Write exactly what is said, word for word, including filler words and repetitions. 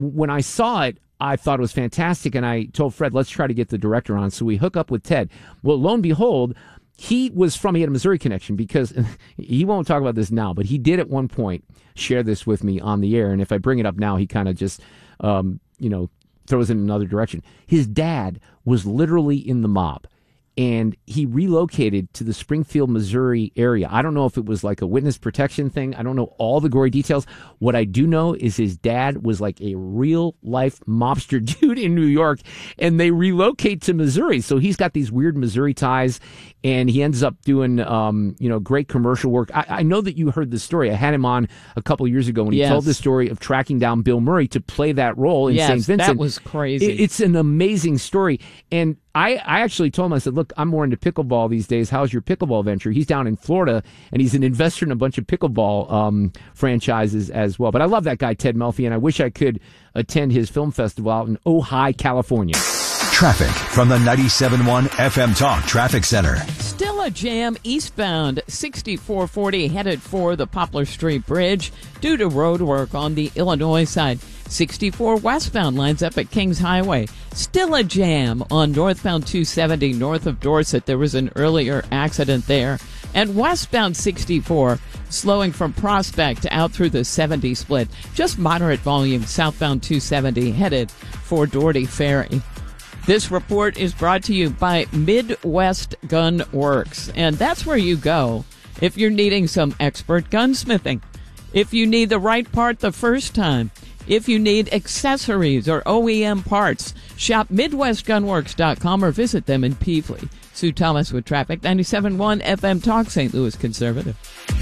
when I saw it, I thought it was fantastic, and I told Fred, let's try to get the director on. So we hook up with Ted. Well, lo and behold, he was from, he had a Missouri connection, because he won't talk about this now, but he did at one point share this with me on the air. And if I bring it up now, he kind of just, um, you know, throws it in another direction. His dad was literally in the mob, and he relocated to the Springfield, Missouri area. I don't know if it was like a witness protection thing. I don't know all the gory details. What I do know is his dad was like a real life mobster dude in New York, and they relocate to Missouri. So he's got these weird Missouri ties, and he ends up doing, um, you know, great commercial work. I, I know that you heard this story. I had him on a couple of years ago when he yes. told the story of tracking down Bill Murray to play that role in yes, Saint Vincent. That was crazy. It, it's an amazing story. And I, I actually told him, I said, look, I'm more into pickleball these days. How's your pickleball venture? He's down in Florida, and he's an investor in a bunch of pickleball um, franchises as well. But I love that guy, Ted Melfi, and I wish I could attend his film festival out in Ojai, California. Traffic from the ninety-seven point one F M Talk Traffic Center. Still a jam eastbound sixty-four forty headed for the Poplar Street Bridge due to road work on the Illinois side. sixty-four westbound lines up at Kings Highway. Still a jam on northbound two seventy north of Dorset. There was an earlier accident there. And westbound sixty-four slowing from Prospect out through the seventy split. Just moderate volume southbound two seventy headed for Doherty Ferry. This report is brought to you by Midwest Gun Works, and that's where you go if you're needing some expert gunsmithing, if you need the right part the first time, if you need accessories or O E M parts. Shop Midwest Gun Works dot com or visit them in Peevely. Sue Thomas with traffic, ninety-seven point one F M Talk, Saint Louis Conservative.